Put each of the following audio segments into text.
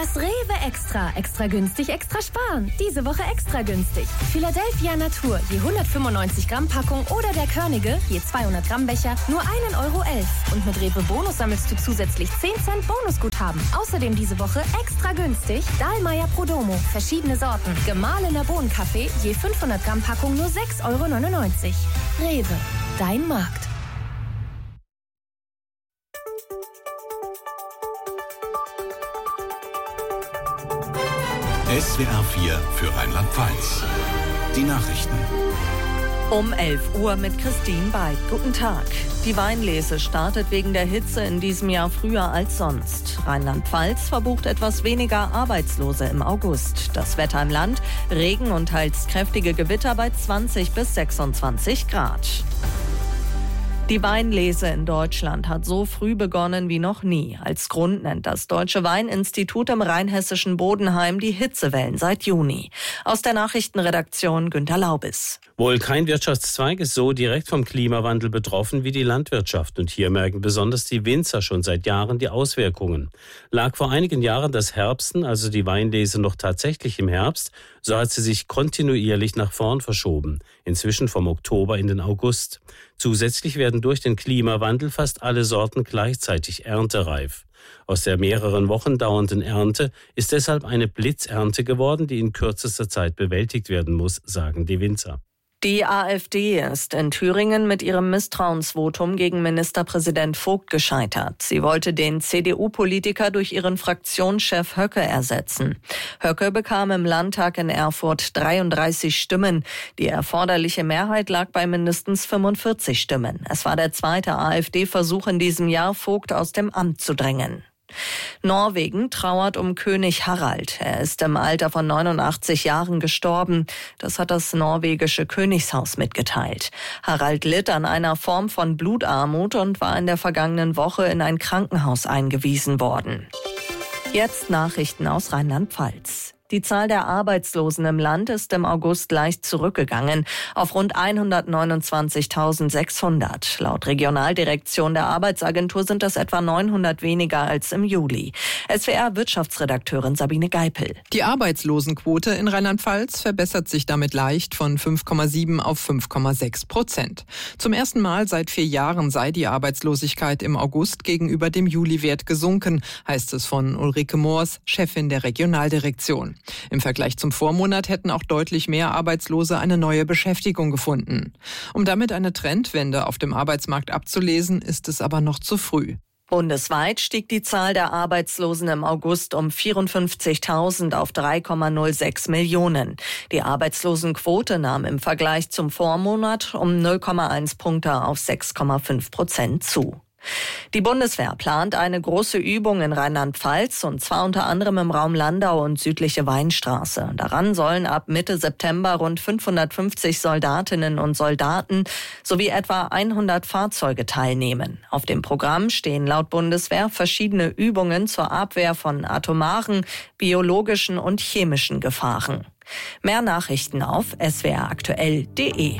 Das Rewe Extra. Extra günstig, extra sparen. Diese Woche extra günstig. Philadelphia Natur, je 195 Gramm Packung oder der Körnige, je 200 Gramm Becher, nur 1,11 €. Und mit Rewe Bonus sammelst du zusätzlich 10 Cent Bonusguthaben. Außerdem diese Woche extra günstig Dahlmeier Prodomo, verschiedene Sorten. Gemahlener Bohnenkaffee, je 500 Gramm Packung nur 6,99 €. Rewe, dein Markt. SWR 4 für Rheinland-Pfalz. Die Nachrichten. Um 11 Uhr mit Christine Beid. Guten Tag. Die Weinlese startet wegen der Hitze in diesem Jahr früher als sonst. Rheinland-Pfalz verbucht etwas weniger Arbeitslose im August. Das Wetter im Land: Regen und teils kräftige Gewitter bei 20 bis 26 Grad. Die Weinlese in Deutschland hat so früh begonnen wie noch nie. Als Grund nennt das Deutsche Weininstitut im rheinhessischen Bodenheim die Hitzewellen seit Juni. Aus der Nachrichtenredaktion Günter Laubis. Wohl kein Wirtschaftszweig ist so direkt vom Klimawandel betroffen wie die Landwirtschaft. Und hier merken besonders die Winzer schon seit Jahren die Auswirkungen. Lag vor einigen Jahren das Herbsten, also die Weinlese, noch tatsächlich im Herbst, so hat sie sich kontinuierlich nach vorn verschoben. Inzwischen vom Oktober in den August. Zusätzlich werden durch den Klimawandel fast alle Sorten gleichzeitig erntereif. Aus der mehreren Wochen dauernden Ernte ist deshalb eine Blitzernte geworden, die in kürzester Zeit bewältigt werden muss, sagen die Winzer. Die AfD ist in Thüringen mit ihrem Misstrauensvotum gegen Ministerpräsident Vogt gescheitert. Sie wollte den CDU-Politiker durch ihren Fraktionschef Höcke ersetzen. Höcke bekam im Landtag in Erfurt 33 Stimmen. Die erforderliche Mehrheit lag bei mindestens 45 Stimmen. Es war der zweite AfD-Versuch in diesem Jahr, Vogt aus dem Amt zu drängen. Norwegen trauert um König Harald. Er ist im Alter von 89 Jahren gestorben. Das hat das norwegische Königshaus mitgeteilt. Harald litt an einer Form von Blutarmut und war in der vergangenen Woche in ein Krankenhaus eingewiesen worden. Jetzt Nachrichten aus Rheinland-Pfalz. Die Zahl der Arbeitslosen im Land ist im August leicht zurückgegangen auf rund 129.600. Laut Regionaldirektion der Arbeitsagentur sind das etwa 900 weniger als im Juli. SWR-Wirtschaftsredakteurin Sabine Geipel. Die Arbeitslosenquote in Rheinland-Pfalz verbessert sich damit leicht von 5,7 auf 5,6%. Zum ersten Mal seit 4 Jahren sei die Arbeitslosigkeit im August gegenüber dem Juliwert gesunken, heißt es von Ulrike Moors, Chefin der Regionaldirektion. Im Vergleich zum Vormonat hätten auch deutlich mehr Arbeitslose eine neue Beschäftigung gefunden. Um damit eine Trendwende auf dem Arbeitsmarkt abzulesen, ist es aber noch zu früh. Bundesweit stieg die Zahl der Arbeitslosen im August um 54.000 auf 3,06 Millionen. Die Arbeitslosenquote nahm im Vergleich zum Vormonat um 0,1 Punkte auf 6,5% zu. Die Bundeswehr plant eine große Übung in Rheinland-Pfalz, und zwar unter anderem im Raum Landau und südliche Weinstraße. Daran sollen ab Mitte September rund 550 Soldatinnen und Soldaten sowie etwa 100 Fahrzeuge teilnehmen. Auf dem Programm stehen laut Bundeswehr verschiedene Übungen zur Abwehr von atomaren, biologischen und chemischen Gefahren. Mehr Nachrichten auf swraktuell.de.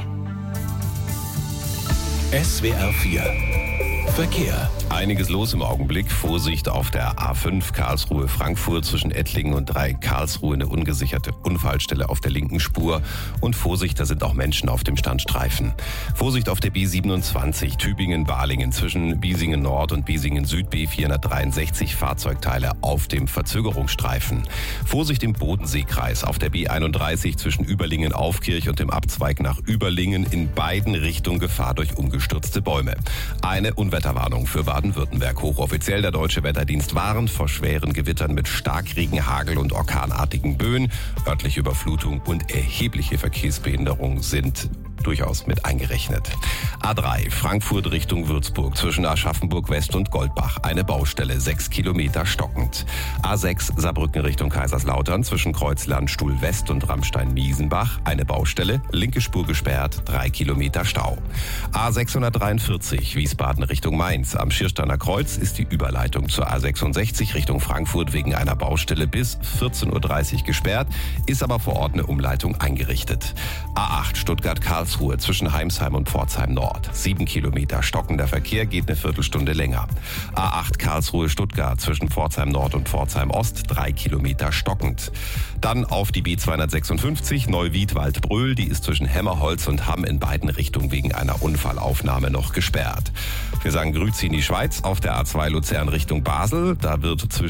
SWR 4 Verkehr. Einiges los im Augenblick. Vorsicht auf der A5 Karlsruhe-Frankfurt zwischen Ettlingen und Karlsruhe, eine ungesicherte Unfallstelle auf der linken Spur. Und Vorsicht, da sind auch Menschen auf dem Standstreifen. Vorsicht auf der B27 Tübingen-Balingen zwischen Biesingen Nord und Biesingen Süd B463 Fahrzeugteile auf dem Verzögerungsstreifen. Vorsicht im Bodenseekreis auf der B31 zwischen Überlingen-Aufkirch und dem Abzweig nach Überlingen, in beiden Richtungen Gefahr durch umgestürzte Bäume. Eine Unwetterwarnung für Baden-Württemberg. Hochoffiziell der Deutsche Wetterdienst warnt vor schweren Gewittern mit Starkregen, Hagel und orkanartigen Böen. Örtliche Überflutung und erhebliche Verkehrsbehinderung sind durchaus mit eingerechnet. A3 Frankfurt Richtung Würzburg zwischen Aschaffenburg West und Goldbach. Eine Baustelle, 6 Kilometer stockend. A6 Saarbrücken Richtung Kaiserslautern zwischen Kreuzlandstuhl West und Rammstein-Miesenbach. Eine Baustelle, linke Spur gesperrt, 3 Kilometer Stau. A643 Wiesbaden Richtung Mainz. Am Schiersteiner Kreuz ist die Überleitung zur A66 Richtung Frankfurt wegen einer Baustelle bis 14.30 Uhr gesperrt, ist aber vor Ort eine Umleitung eingerichtet. A8 Stuttgart-Karlsruhe Karlsruhe zwischen Heimsheim und Pforzheim Nord. 7 Kilometer. Stockender Verkehr, geht eine Viertelstunde länger. A8 Karlsruhe-Stuttgart zwischen Pforzheim Nord und Pforzheim Ost. 3 Kilometer stockend. Dann auf die B256 Neuwied-Waldbröl. Die ist zwischen Hemmerholz und Hamm in beiden Richtungen wegen einer Unfallaufnahme noch gesperrt. Wir sagen Grüezi in die Schweiz auf der A2 Luzern Richtung Basel. Da wird zwischen